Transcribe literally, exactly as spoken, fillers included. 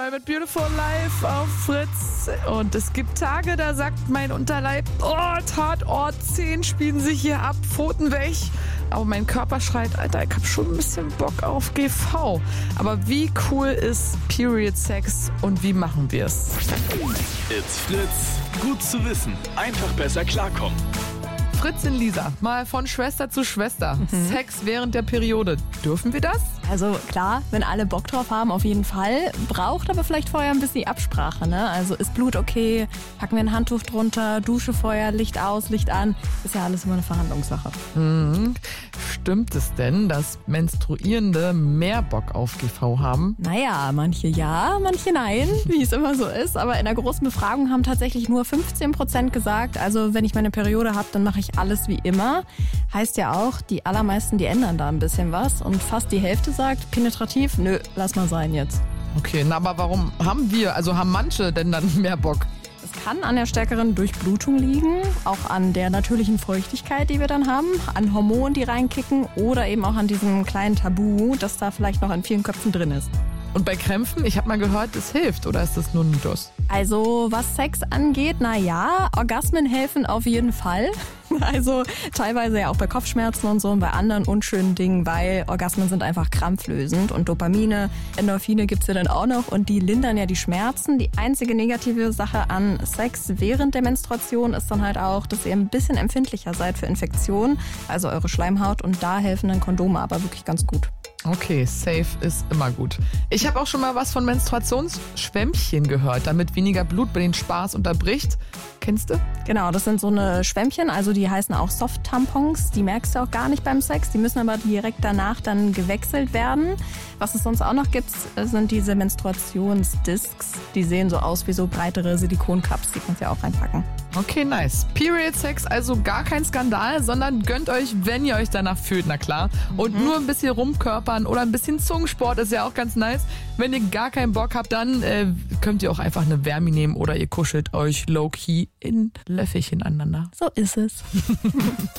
Boy mit Beautiful Life auf Fritz. Und es gibt Tage, da sagt mein Unterleib, oh, Tatort, Zehen spielen sich hier ab, Pfoten weg. Aber mein Körper schreit, Alter, ich hab schon ein bisschen Bock auf G V. Aber wie cool ist Period Sex und wie machen wir es? It's Fritz. Gut zu wissen. Einfach besser klarkommen. Fritz und Lisa, mal von Schwester zu Schwester. Mhm. Sex während der Periode. Dürfen wir das? Also klar, wenn alle Bock drauf haben, auf jeden Fall. Braucht aber vielleicht vorher ein bisschen Absprache, ne? Also ist Blut okay? Packen wir ein Handtuch drunter? Dusche vorher, Licht aus, Licht an? Ist ja alles immer eine Verhandlungssache. Mhm. Stimmt es denn, dass Menstruierende mehr Bock auf G V haben? Naja, manche ja, manche nein, wie es immer so ist. Aber in der großen Befragung haben tatsächlich nur fünfzehn Prozent gesagt, also wenn ich meine Periode habe, dann mache ich alles wie immer. Heißt ja auch, die allermeisten, die ändern da ein bisschen was. Und fast die Hälfte sagt, penetrativ, nö, lass mal sein jetzt. Okay, na aber warum haben wir, also haben manche denn dann mehr Bock? Es kann an der stärkeren Durchblutung liegen, auch an der natürlichen Feuchtigkeit, die wir dann haben, an Hormonen, die reinkicken oder eben auch an diesem kleinen Tabu, das da vielleicht noch in vielen Köpfen drin ist. Und bei Krämpfen, ich habe mal gehört, es hilft, oder ist das nur ein Mythos? Also was Sex angeht, na ja, Orgasmen helfen auf jeden Fall. Also teilweise ja auch bei Kopfschmerzen und so und bei anderen unschönen Dingen, weil Orgasmen sind einfach krampflösend und Dopamine, Endorphine gibt's ja dann auch noch und die lindern ja die Schmerzen. Die einzige negative Sache an Sex während der Menstruation ist dann halt auch, dass ihr ein bisschen empfindlicher seid für Infektionen, also eure Schleimhaut, und da helfen dann Kondome aber wirklich ganz gut. Okay, safe ist immer gut. Ich habe auch schon mal was von Menstruationsschwämmchen gehört, damit weniger Blut bei den Spaß unterbricht. Kennst du? Genau, das sind so eine Schwämmchen, also die heißen auch Soft-Tampons. Die merkst du auch gar nicht beim Sex, die müssen aber direkt danach dann gewechselt werden. Was es sonst auch noch gibt, sind diese Menstruationsdiscs. Die sehen so aus wie so breitere Silikoncups, die kannst du ja auch reinpacken. Okay, nice. Period Sex, also gar kein Skandal, sondern gönnt euch, wenn ihr euch danach fühlt, na klar. Und mhm. nur ein bisschen rumkörpern oder ein bisschen Zungensport ist ja auch ganz nice. Wenn ihr gar keinen Bock habt, dann äh, könnt ihr auch einfach eine Wärme nehmen oder ihr kuschelt euch low-key in Löffelchen aneinander. So ist es.